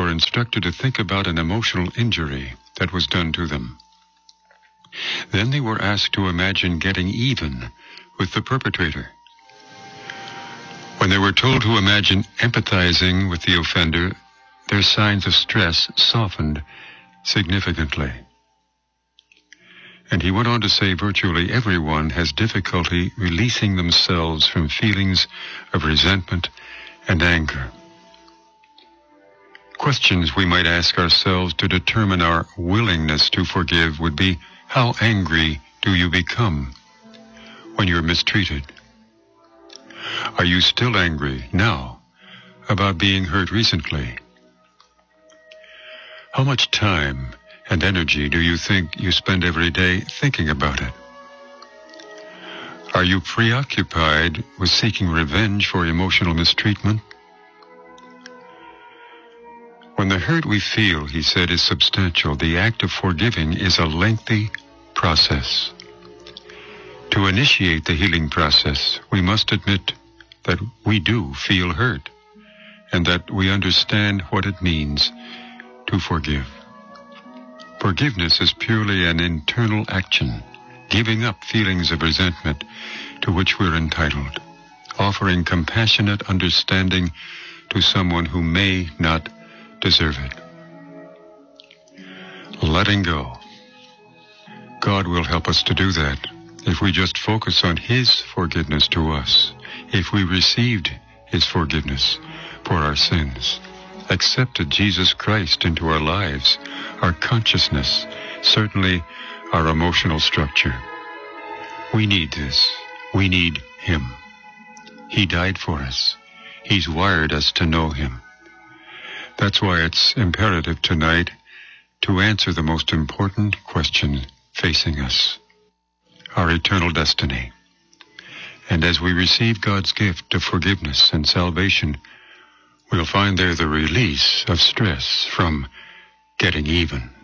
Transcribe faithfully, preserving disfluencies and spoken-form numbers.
were instructed to think about an emotional injury that was done to them. Then they were asked to imagine getting even with the perpetrator. When they were told to imagine empathizing with the offender, their signs of stress softened significantly. And he went on to say virtually everyone has difficulty releasing themselves from feelings of resentment and anger. Questions we might ask ourselves to determine our willingness to forgive would be, how angry do you become when you're mistreated? Are you still angry now about being hurt recently? How much time and energy do you think you spend every day thinking about it? Are you preoccupied with seeking revenge for emotional mistreatment? When the hurt we feel, he said, is substantial, the act of forgiving is a lengthy process. To initiate the healing process, we must admit that we do feel hurt, and that we understand what it means to forgive. Forgiveness is purely an internal action, giving up feelings of resentment to which we're entitled, offering compassionate understanding to someone who may not deserve it. Letting go. God will help us to do that if we just focus on His forgiveness to us, if we received His forgiveness for our sins, accepted Jesus Christ into our lives, our consciousness, certainly our emotional structure. We need this. We need Him. He died for us. He's wired us to know Him. That's why it's imperative tonight to answer the most important question facing us, our eternal destiny. And as we receive God's gift of forgiveness and salvation, we'll find there the release of stress from getting even.